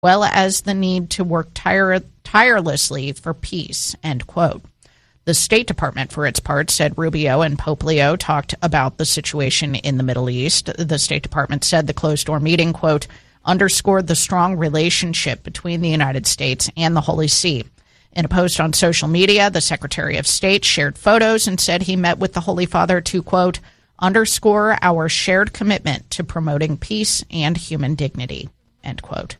well as the need to work tirelessly for peace, end quote. The State Department, for its part, said Rubio and Pope Leo talked about the situation in the Middle East. The State Department said the closed-door meeting, quote, underscored the strong relationship between the United States and the Holy See. In a post on social media, the Secretary of State shared photos and said he met with the Holy Father to, quote, underscore our shared commitment to promoting peace and human dignity, end quote.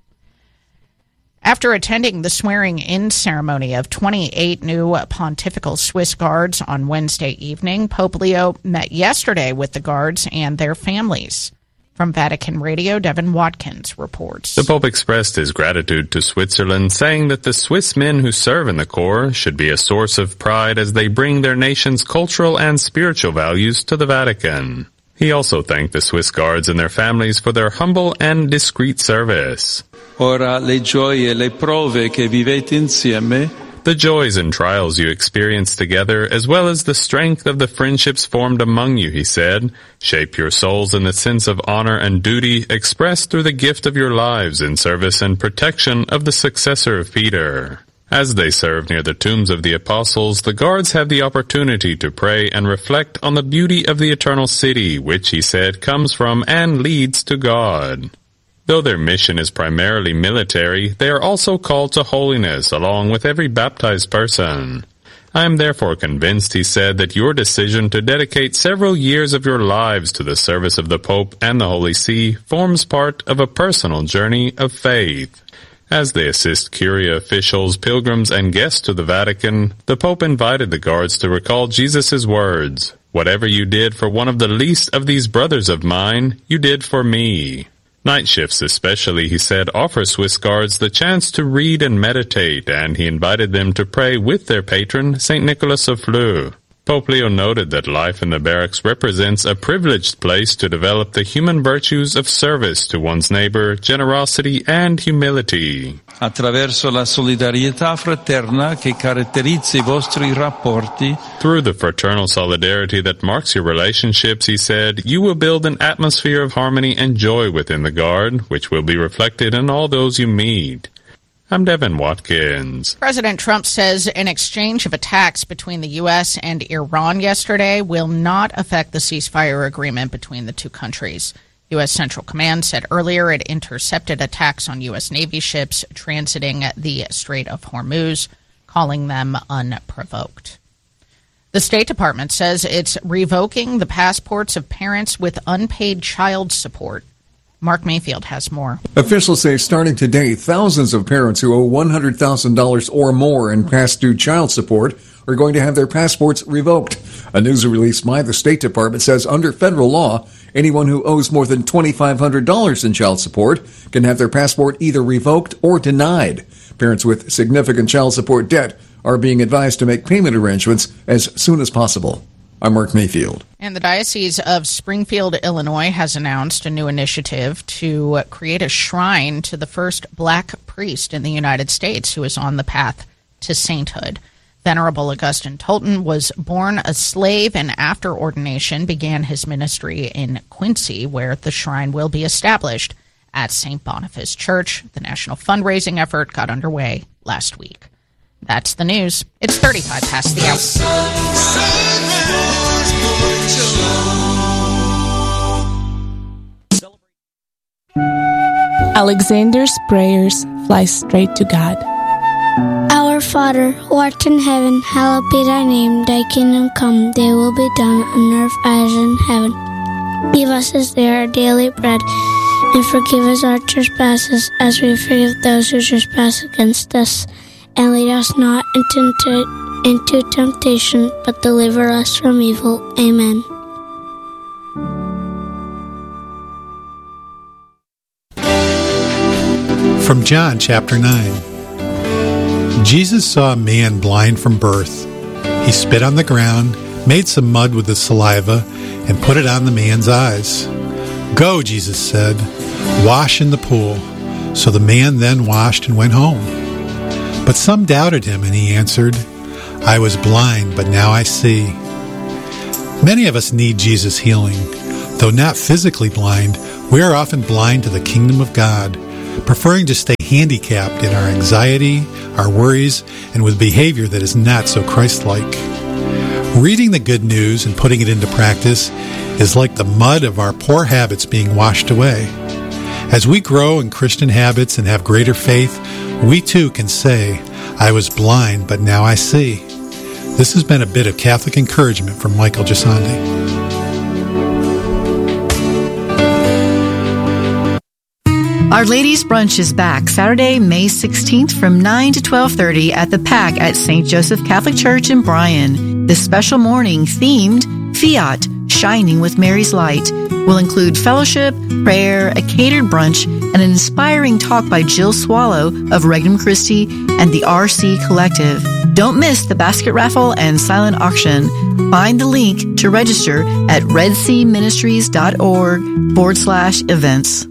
After attending the swearing-in ceremony of 28 new pontifical Swiss guards on Wednesday evening, Pope Leo met yesterday with the guards and their families. From Vatican Radio, Devin Watkins reports. The Pope expressed his gratitude to Switzerland, saying that the Swiss men who serve in the Corps should be a source of pride as they bring their nation's cultural and spiritual values to the Vatican. He also thanked the Swiss guards and their families for their humble and discreet service. Ora le gioie e le prove che vivete insieme. The joys and trials you experience together, as well as the strength of the friendships formed among you, he said, shape your souls in the sense of honor and duty expressed through the gift of your lives in service and protection of the successor of Peter. As they serve near the tombs of the apostles, the guards have the opportunity to pray and reflect on the beauty of the eternal city, which, he said, comes from and leads to God. Though their mission is primarily military, they are also called to holiness along with every baptized person. I am therefore convinced, he said, that your decision to dedicate several years of your lives to the service of the Pope and the Holy See forms part of a personal journey of faith. As they assist Curia officials, pilgrims, and guests to the Vatican, the Pope invited the guards to recall Jesus' words, "Whatever you did for one of the least of these brothers of mine, you did for me." Night shifts especially, he said, offer Swiss guards the chance to read and meditate, and he invited them to pray with their patron, St. Nicholas of Fleurs. Pope Leo noted that life in the barracks represents a privileged place to develop the human virtues of service to one's neighbor, generosity, and humility. Attraverso la solidarietà fraterna che caratterizza I vostri rapporti. Through the fraternal solidarity that marks your relationships, he said, you will build an atmosphere of harmony and joy within the Guard, which will be reflected in all those you meet. I'm Devin Watkins. President Trump says an exchange of attacks between the U.S. and Iran yesterday will not affect the ceasefire agreement between the two countries. U.S. Central Command said earlier it intercepted attacks on U.S. Navy ships transiting the Strait of Hormuz, calling them unprovoked. The State Department says it's revoking the passports of parents with unpaid child support. Mark Mayfield has more. Officials say starting today, thousands of parents who owe $100,000 or more in past due child support are going to have their passports revoked. A news release by the State Department says under federal law, anyone who owes more than $2,500 in child support can have their passport either revoked or denied. Parents with significant child support debt are being advised to make payment arrangements as soon as possible. I'm Mark Mayfield. And the Diocese of Springfield, Illinois, has announced a new initiative to create a shrine to the first black priest in the United States who is on the path to sainthood. Venerable Augustine Tolton was born a slave and after ordination began his ministry in Quincy, where the shrine will be established at St. Boniface Church. The national fundraising effort got underway last week. That's the news. It's 35 past the hour. Alexander's prayers fly straight to God. Our Father, who art in heaven, hallowed be thy name. Thy kingdom come, thy will be done on earth as in heaven. Give us this day our daily bread, and forgive us our trespasses, as we forgive those who trespass against us. And lead us not into temptation, but deliver us from evil. Amen. From John chapter 9. Jesus saw a man blind from birth. He spit on the ground, made some mud with his saliva, and put it on the man's eyes. Go, Jesus said, wash in the pool. So the man then washed and went home. But some doubted him, and he answered, I was blind, but now I see. Many of us need Jesus' healing. Though not physically blind, we are often blind to the kingdom of God. preferring to stay handicapped in our anxiety, our worries, and with behavior that is not so Christ-like. Reading the good news and putting it into practice is like the mud of our poor habits being washed away. As we grow in Christian habits and have greater faith, we too can say, I was blind, but now I see. This has been a bit of Catholic encouragement from Michael Gisandi. Our Ladies' Brunch is back Saturday, May 16th from 9 to 12:30 at the PAC at St. Joseph Catholic Church in Bryan. This special morning themed Fiat, Shining with Mary's Light, will include fellowship, prayer, a catered brunch, and an inspiring talk by Jill Swallow of Regnum Christi and the RC Collective. Don't miss the basket raffle and silent auction. Find the link to register at redseaministries.org/events.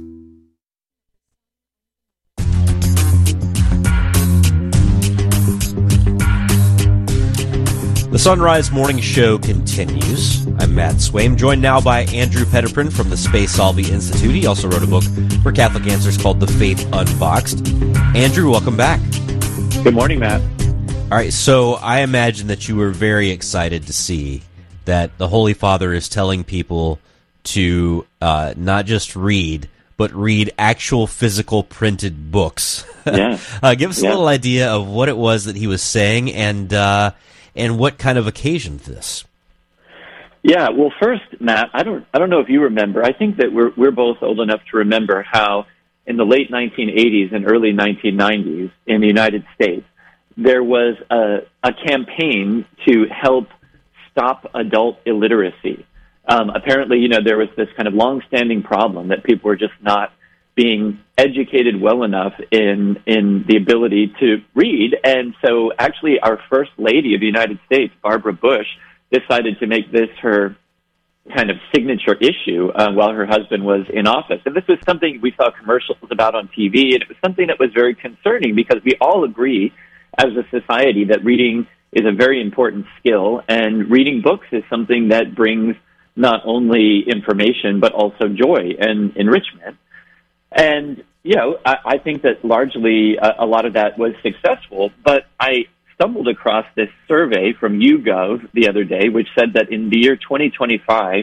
The Sunrise Morning Show continues. I'm Matt Swaim, joined now by Andrew Petiprin from the Space Solvi Institute. He also wrote a book for Catholic Answers called The Faith Unboxed. Andrew, welcome back. Good morning, Matt. All right, so I imagine that you were very excited to see that the Holy Father is telling people to not just read, but read actual physical printed books. Yeah. Give us a little idea of what it was that he was saying and what kind of occasioned this. Yeah, well, first, Matt, I don't know if you remember. I think that we're both old enough to remember how in the late 1980s and early 1990s in the United States, there was a campaign to help stop adult illiteracy. Apparently, there was this kind of long-standing problem that people were just not being educated well enough in the ability to read. And so actually our First Lady of the United States, Barbara Bush, decided to make this her kind of signature issue while her husband was in office. And this was something we saw commercials about on TV, and it was something that was very concerning because we all agree as a society that reading is a very important skill, and reading books is something that brings not only information but also joy and enrichment. And, I think that largely a lot of that was successful, but I stumbled across this survey from YouGov the other day, which said that in the year 2025,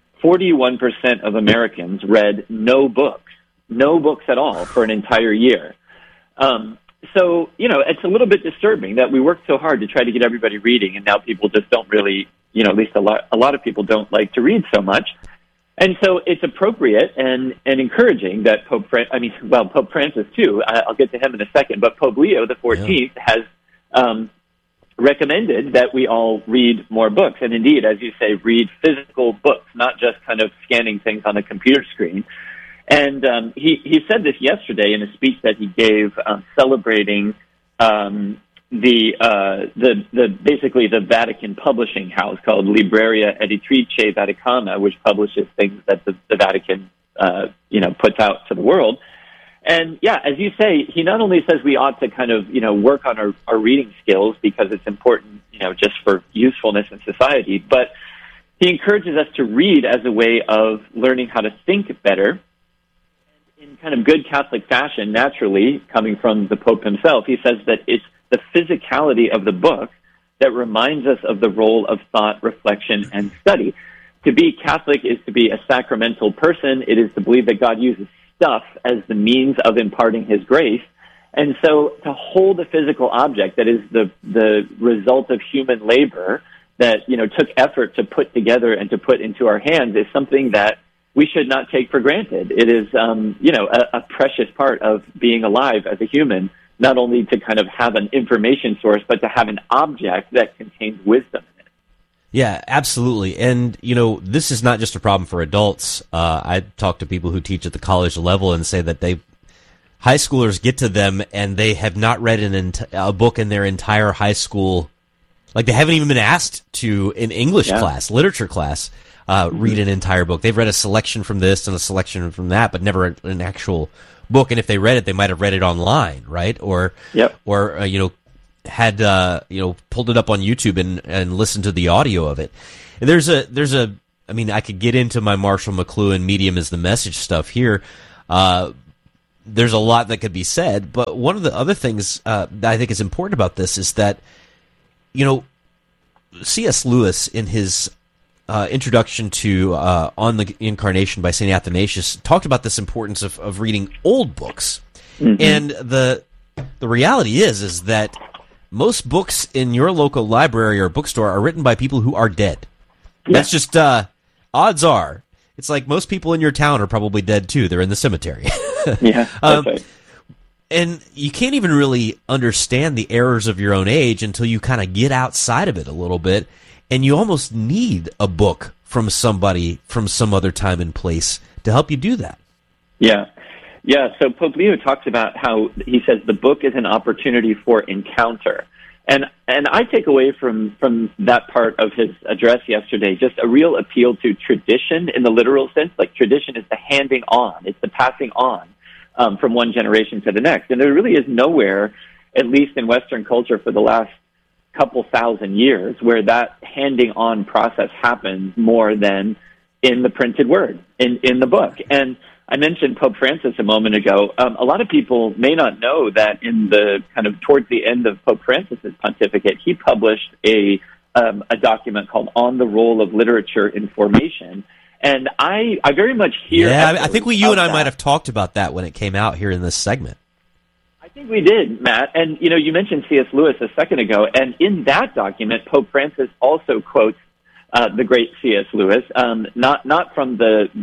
41% of Americans read no books at all for an entire year. So, it's a little bit disturbing that we worked so hard to try to get everybody reading, and now people just don't really, at least a lot of people don't like to read so much. And so it's appropriate and encouraging that Pope Francis too, I'll get to him in a second, but Pope Leo the 14th has recommended that we all read more books. And indeed, as you say, read physical books, not just kind of scanning things on a computer screen. And he said this yesterday in a speech that he gave celebrating basically the Vatican publishing house called Libreria Editrice Vaticana, which publishes things that the Vatican puts out to the world. And yeah, as you say, he not only says we ought to kind of work on our reading skills because it's important just for usefulness in society, but he encourages us to read as a way of learning how to think better. In kind of good Catholic fashion, naturally, coming from the Pope himself, he says that it's the physicality of the book that reminds us of the role of thought, reflection, and study. To be Catholic is to be a sacramental person. It is to believe that God uses stuff as the means of imparting his grace. And so to hold a physical object that is the result of human labor that, took effort to put together and to put into our hands is something that we should not take for granted. It is, a precious part of being alive as a human, not only to kind of have an information source, but to have an object that contains wisdom in it. Yeah, absolutely. And, this is not just a problem for adults. I talk to people who teach at the college level and say that high schoolers get to them and they have not read a book in their entire high school. Like they haven't even been asked to, in English class, literature class, read an entire book. They've read a selection from this and a selection from that, but never an actual book. And if they read it, they might have read it online, right? Or had pulled it up on YouTube and listened to the audio of it. And I could get into my Marshall McLuhan Medium is the Message stuff here, there's a lot that could be said, but one of the other things that I think is important about this is that, C.S. Lewis, in his introduction to On the Incarnation by St. Athanasius, talked about this importance of reading old books. Mm-hmm. And the reality is that most books in your local library or bookstore are written by people who are dead. Yeah. That's just odds are. It's like most people in your town are probably dead too. They're in the cemetery. Yeah, that's right. And you can't even really understand the errors of your own age until you kind of get outside of it a little bit. And you almost need a book from somebody from some other time and place to help you do that. Yeah. Yeah, so Pope Leo talks about how he says the book is an opportunity for encounter. And I take away from that part of his address yesterday just a real appeal to tradition in the literal sense. Like, tradition is the handing on, it's the passing on from one generation to the next. And there really is nowhere, at least in Western culture for the last couple thousand years, where that handing on process happens more than in the printed word, in the book. And I mentioned Pope Francis a moment ago. A lot of people may not know that in the kind of towards the end of Pope Francis's pontificate, he published a document called On the Role of Literature in Formation. And I very much hear... Yeah, I think you and I might have talked about that when it came out here in this segment. I think we did, Matt. And, you mentioned C.S. Lewis a second ago. And in that document, Pope Francis also quotes the great C.S. Lewis, not from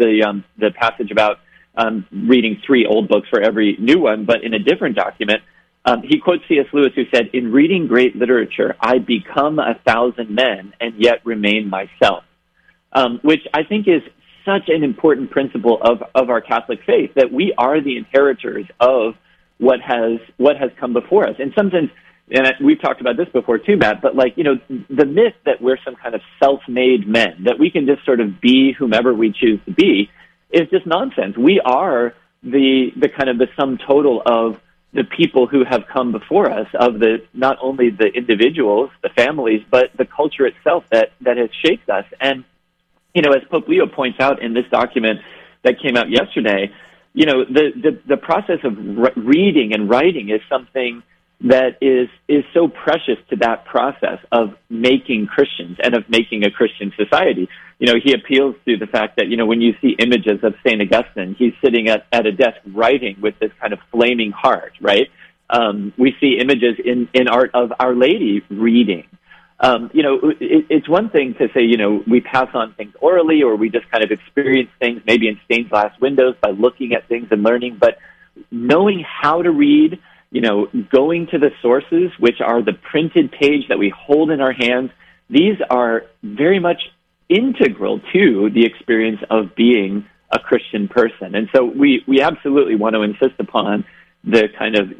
the passage about reading 3 old books for every new one, but in a different document, he quotes C.S. Lewis, who said, "In reading great literature, I become 1,000 men and yet remain myself," which I think is such an important principle of our Catholic faith, that we are the inheritors of what has come before us. In some sense, and we've talked about this before too, Matt, but the myth that we're some kind of self-made men, that we can just sort of be whomever we choose to be, is just nonsense. We are the kind of the sum total of the people who have come before us, of the not only the individuals, the families, but the culture itself that has shaped us. And as Pope Leo points out in this document that came out yesterday, the process of reading and writing is something that is so precious to that process of making Christians and of making a Christian society. He appeals to the fact that, when you see images of St. Augustine, he's sitting at a desk writing with this kind of flaming heart, right? We see images in art of Our Lady reading. It's one thing to say, we pass on things orally, or we just kind of experience things maybe in stained glass windows by looking at things and learning, but knowing how to read, going to the sources, which are the printed page that we hold in our hands, these are very much integral to the experience of being a Christian person. And so we absolutely want to insist upon the kind of,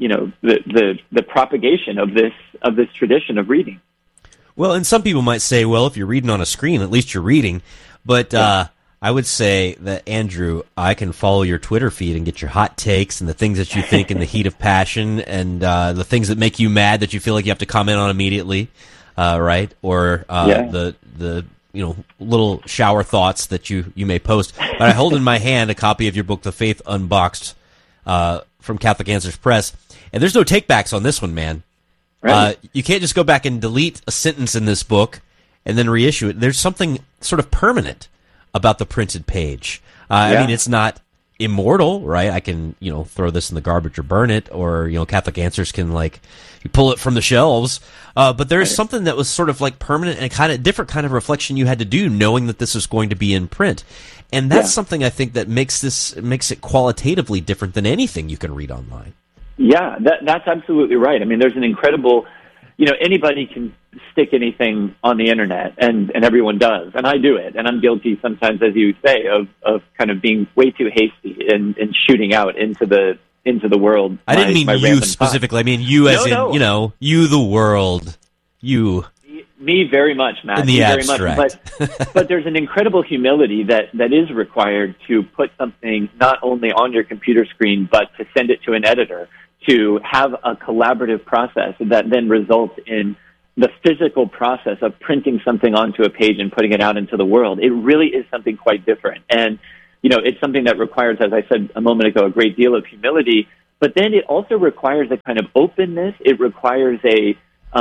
the propagation of this tradition of reading. Well, and some people might say, well, if you're reading on a screen, at least you're reading. But I would say that, Andrew, I can follow your Twitter feed and get your hot takes and the things that you think in the heat of passion, and the things that make you mad that you feel like you have to comment on immediately, right? Or the little shower thoughts that you may post. But I hold in my hand a copy of your book, The Faith Unboxed, from Catholic Answers Press, and there's no takebacks on this one, man. Right. You can't just go back and delete a sentence in this book and then reissue it. There's something sort of permanent about the printed page. I mean, it's not immortal, right? I can, throw this in the garbage or burn it, or, Catholic Answers can, you pull it from the shelves. But there's something that was sort of permanent and kind of different kind of reflection you had to do, knowing that this was going to be in print. And that's something I think that makes it qualitatively different than anything you can read online. Yeah, that's absolutely right. I mean, there's an incredible, anybody can stick anything on the internet, and everyone does, and I do it, and I'm guilty sometimes, as you say, of kind of being way too hasty and shooting out into the world. I didn't mean you specifically. I mean you as in, you, the world, you. Me very much, Matt. In the very abstract. Much. But there's an incredible humility that is required to put something not only on your computer screen, but to send it to an editor, to have a collaborative process that then results in the physical process of printing something onto a page and putting it out into the world. It really is something quite different. And it's something that requires, as I said a moment ago, a great deal of humility. But then it also requires a kind of openness. It requires a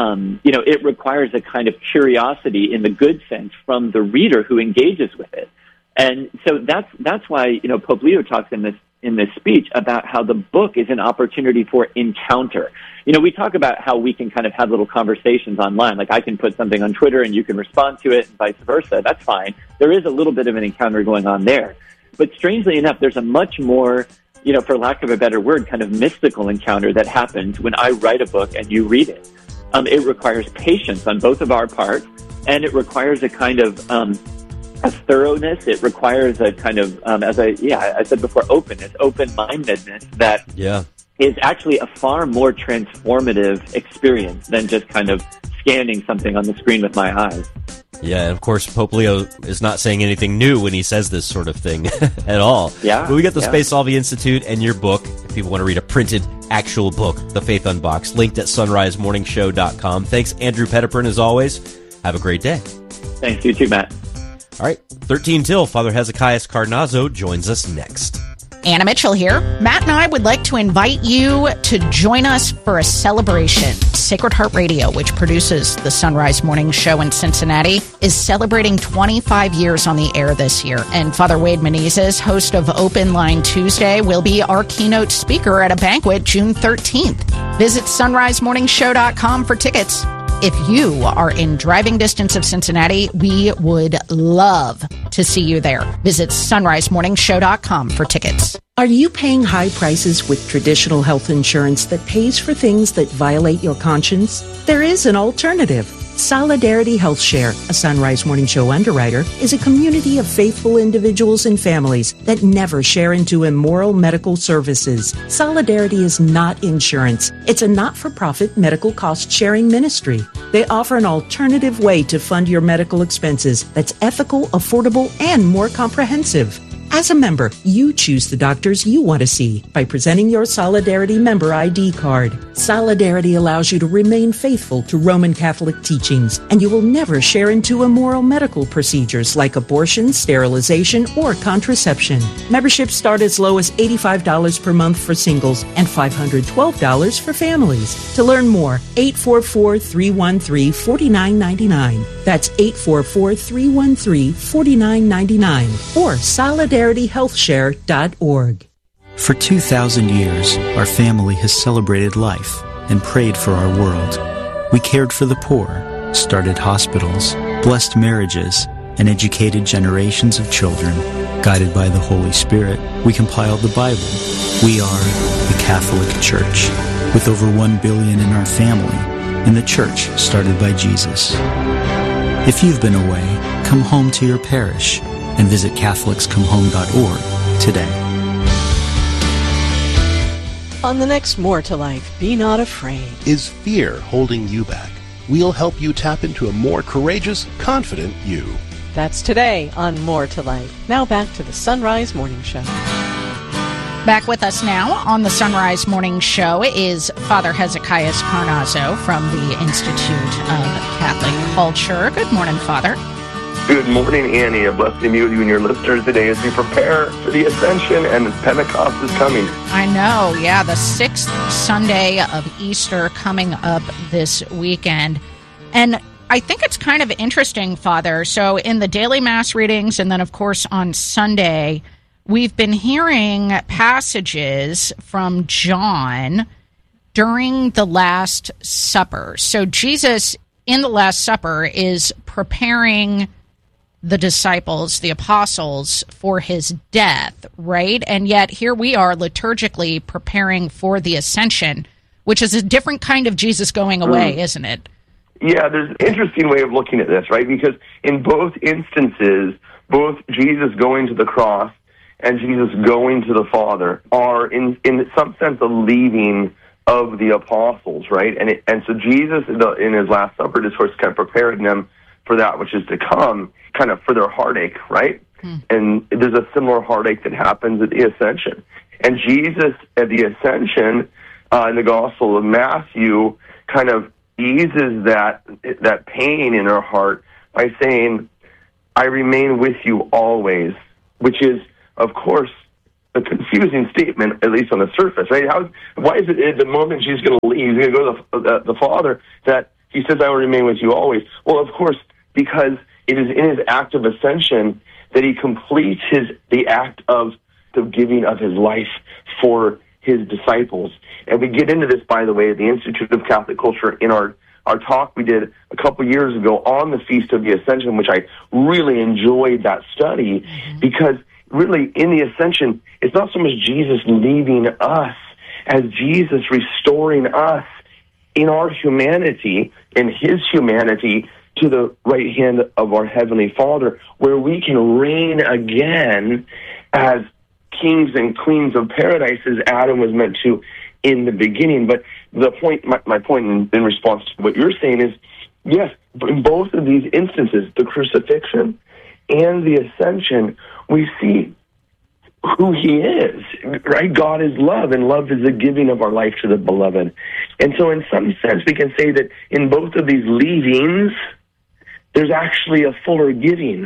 kind of curiosity in the good sense from the reader who engages with it. And so that's why, Pope Leo talks in this speech about how the book is an opportunity for encounter. We talk about how we can kind of have little conversations online. Like I can put something on Twitter and you can respond to it and vice versa. That's fine. There is a little bit of an encounter going on there. But strangely enough, there's a much more, for lack of a better word, kind of mystical encounter that happens when I write a book and you read it. It requires patience on both of our parts, and it requires a kind of a thoroughness. It requires a kind of, I said before, openness, open-mindedness that is actually a far more transformative experience than just kind of scanning something on the screen with my eyes. Yeah, and of course, Pope Leo is not saying anything new when he says this sort of thing at all. Yeah. But we got the Space Solvi Institute and your book, if people want to read a printed, actual book, The Faith Unboxed, linked at sunrisemorningshow.com. Thanks, Andrew Petiprin, as always. Have a great day. Thanks, you too, Matt. All right, 13 till, Father Hezekiah Carnazzo joins us next. Anna Mitchell here. Matt and I would like to invite you to join us for a celebration. Sacred Heart Radio, which produces the Sunrise Morning Show in Cincinnati, is celebrating 25 years on the air this year. And Father Wade Menezes, host of Open Line Tuesday, will be our keynote speaker at a banquet June 13th. Visit sunrisemorningshow.com for tickets. If you are in driving distance of Cincinnati, we would love to see you there. Visit sunrisemorningshow.com for tickets. Are you paying high prices with traditional health insurance that pays for things that violate your conscience? There is an alternative. Solidarity Health Share, a Sunrise Morning Show underwriter, is a community of faithful individuals and families that never share into immoral medical services. Solidarity is not insurance. It's a not-for-profit medical cost-sharing ministry. They offer an alternative way to fund your medical expenses that's ethical, affordable, and more comprehensive. As a member, you choose the doctors you want to see by presenting your Solidarity member ID card. Solidarity allows you to remain faithful to Roman Catholic teachings, and you will never share into immoral medical procedures like abortion, sterilization, or contraception. Memberships start as low as $85 per month for singles and $512 for families. To learn more, 844-313-4999. That's 844-313-4999 or solidarityhealthshare.org. For 2,000 years, our family has celebrated life and prayed for our world. We cared for the poor, started hospitals, blessed marriages, and educated generations of children. Guided by the Holy Spirit, we compiled the Bible. We are the Catholic Church, with over 1 billion in our family, and the church started by Jesus. If you've been away, come home to your parish and visit catholicscomehome.org today. On the next More to Life, be not afraid. Is fear holding you back? We'll help you tap into a more courageous, confident you. That's today on More to Life. Now back to the Sunrise Morning Show. Back with us now on the Sunrise Morning Show is Father Hezekiah Carnazzo from the Institute of Catholic Culture. Good morning, Father. Good morning, Annie. A blessing to be with you and your listeners today as we prepare for the Ascension and Pentecost is coming. I know, yeah, the 6th Sunday of Easter coming up this weekend. And I think it's kind of interesting, Father. So in the daily Mass readings and then, of course, on Sunday, we've been hearing passages from John during the Last Supper. So Jesus, in the Last Supper, is preparing the disciples, the apostles, for his death, right? And yet here we are liturgically preparing for the Ascension, which is a different kind of Jesus going away, isn't it? Yeah, there's an interesting way of looking at this, right? Because in both instances, both Jesus going to the cross and Jesus going to the Father are, in some sense, a leaving of the apostles, right? And so Jesus, in his Last Supper discourse, kind of preparing them for that which is to come, kind of for their heartache, right? And there's a similar heartache that happens at the Ascension. And Jesus, at the Ascension, in the Gospel of Matthew, kind of eases that pain in our heart by saying, I remain with you always, which is of course, a confusing statement, at least on the surface, right? Why is it at the moment she's going to leave, he's going to go to the Father, that he says, I will remain with you always? Well, of course, because it is in his act of ascension that he completes the act of the giving of his life for his disciples. And we get into this, by the way, at the Institute of Catholic Culture in our talk we did a couple years ago on the Feast of the Ascension, which I really enjoyed that study, because really in the Ascension, it's not so much Jesus leaving us as Jesus restoring us in our humanity, in his humanity, to the right hand of our Heavenly Father, where we can reign again as kings and queens of paradise, as Adam was meant to in the beginning. But the point, my point in response to what you're saying is, yes, in both of these instances, the crucifixion and the ascension, we see who he is, right? God is love, and love is the giving of our life to the beloved. And so in some sense, we can say that in both of these leavings, there's actually a fuller giving.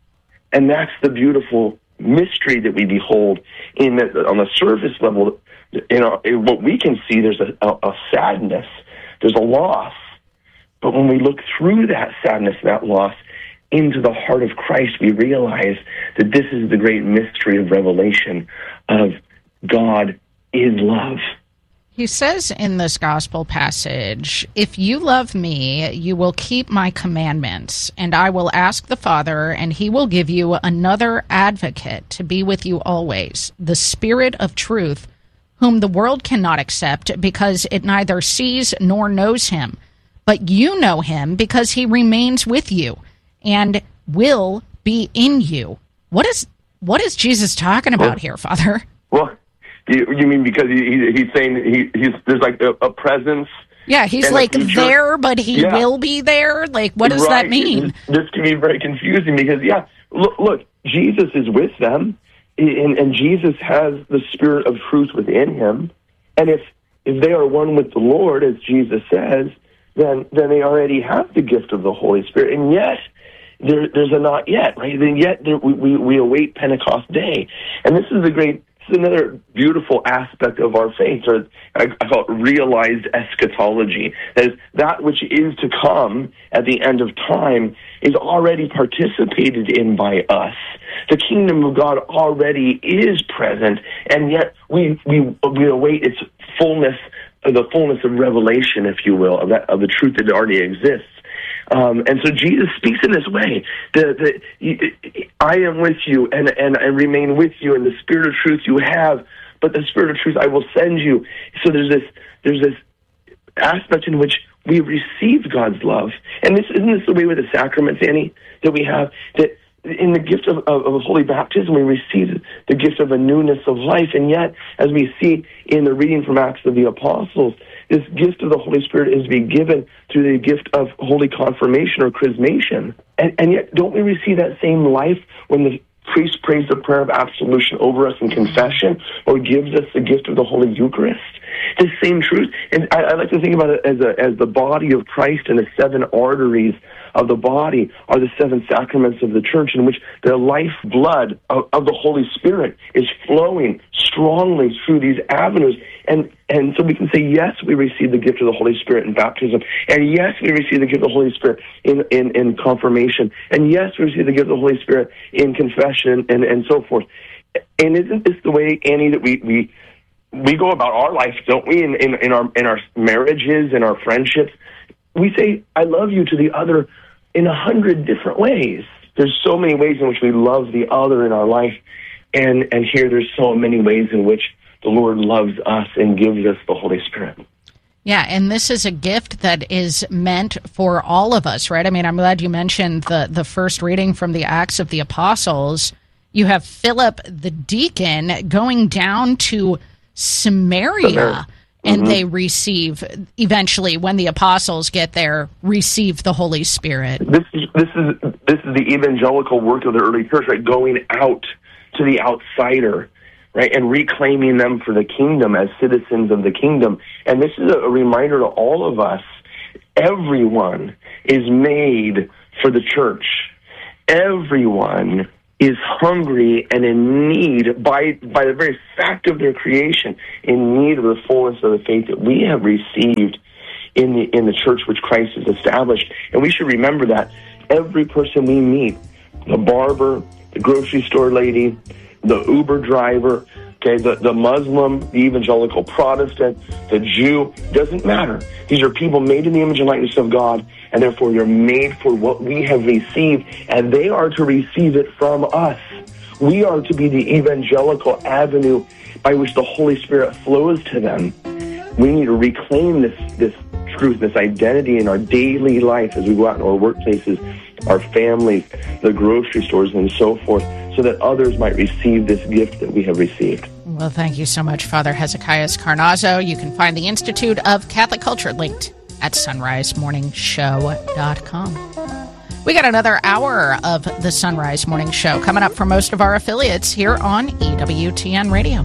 And that's the beautiful mystery that we behold on the surface level. In what we can see, there's a sadness, there's a loss. But when we look through that sadness, that loss, into the heart of Christ, we realize that this is the great mystery of revelation of God is love. He says in this gospel passage, if you love me, you will keep my commandments, and I will ask the Father, and he will give you another advocate to be with you always, the Spirit of truth, whom the world cannot accept because it neither sees nor knows him. But you know him because he remains with you and will be in you. What is Jesus talking about here, Father? Well, you mean because he's saying there's like a presence? Yeah, he's like there, but he will be there? Like, what does that mean? This can be very confusing because, look, Jesus is with them, and Jesus has the Spirit of truth within him. And if they are one with the Lord, as Jesus says, then they already have the gift of the Holy Spirit. And yet, there's a not yet, right? And yet we await Pentecost Day. And this is another beautiful aspect of our faith, or I call it realized eschatology. That is, that which is to come at the end of time is already participated in by us. The kingdom of God already is present, and yet we await its fullness, the fullness of revelation, if you will, of the truth that already exists. And so Jesus speaks in this way: I am with you, and I remain with you, and the Spirit of truth you have, but the Spirit of truth I will send you. So there's this aspect in which we receive God's love, and isn't this the way with the sacraments, Annie, that we have that. In the gift of holy baptism, we receive the gift of a newness of life. And yet, as we see in the reading from Acts of the Apostles, this gift of the Holy Spirit is to be given through the gift of holy confirmation or chrismation. And yet, don't we receive that same life when the priest prays the prayer of absolution over us in confession, or gives us the gift of the Holy Eucharist? The same truth. And I like to think about it as the body of Christ, and the seven arteries of the body are the seven sacraments of the church, in which the lifeblood of the Holy Spirit is flowing strongly through these avenues. And so we can say, yes, we receive the gift of the Holy Spirit in baptism. And yes, we receive the gift of the Holy Spirit in confirmation. And yes, we receive the gift of the Holy Spirit in confession and so forth. And isn't this the way, Annie, that we go about our life, don't we, in our marriages and our friendships? We say, I love you to the other in 100 different ways. There's so many ways in which we love the other in our life. And here there's so many ways in which the Lord loves us and gives us the Holy Spirit. Yeah, and this is a gift that is meant for all of us, right? I mean, I'm glad you mentioned the first reading from the Acts of the Apostles. You have Philip the deacon going down to Samaria, and they receive, eventually, when the apostles get there, receive the Holy Spirit. This is the evangelical work of the early church, right? Going out to the outsider, right, and reclaiming them for the kingdom as citizens of the kingdom. And this is a reminder to all of us: everyone is made for the church. Everyone is hungry and in need, by the very fact of their creation, in need of the fullness of the faith that we have received in the church which Christ has established. And we should remember that every person we meet, the barber, the grocery store lady, the Uber driver, okay, the Muslim, the evangelical Protestant, the Jew, doesn't matter. These are people made in the image and likeness of God, and therefore they're made for what we have received, and they are to receive it from us. We are to be the evangelical avenue by which the Holy Spirit flows to them. We need to reclaim this truth, this identity in our daily life as we go out in our workplaces, our families, the grocery stores, and so forth, so that others might receive this gift that we have received. Well, thank you so much, Father Hezekiah Carnazzo. You can find the Institute of Catholic Culture linked at sunrisemorningshow.com. We got another hour of the Sunrise Morning Show coming up for most of our affiliates here on EWTN Radio.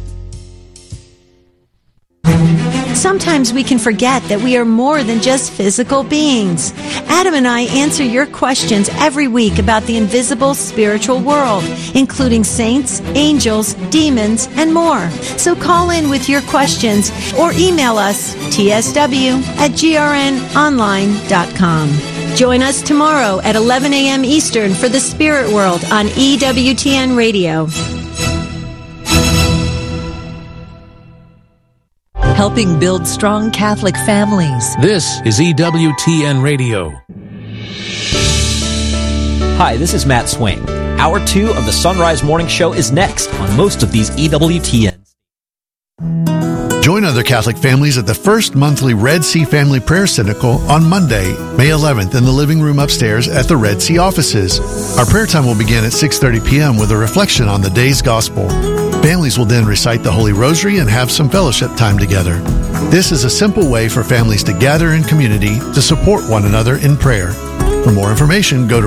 Sometimes we can forget that we are more than just physical beings. Adam and I answer your questions every week about the invisible spiritual world, including saints, angels, demons, and more. So call in with your questions or email us tsw@grnonline.com. Join us tomorrow at 11 a.m. Eastern for the Spirit World on EWTN Radio. Helping build strong Catholic families. This is EWTN Radio. Hi, this is Matt Swain. Hour 2 of the Sunrise Morning Show is next on most of these EWTNs. Join other Catholic families at the first monthly Red Sea Family Prayer Synodical on Monday, May 11th in the living room upstairs at the Red Sea offices. Our prayer time will begin at 6:30 p.m. with a reflection on the day's gospel. Families will then recite the Holy Rosary and have some fellowship time together. This is a simple way for families to gather in community to support one another in prayer. For more information, go to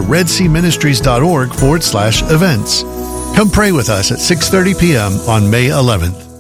redseaministries.org/events. Come pray with us at 6:30 p.m. on May 11th.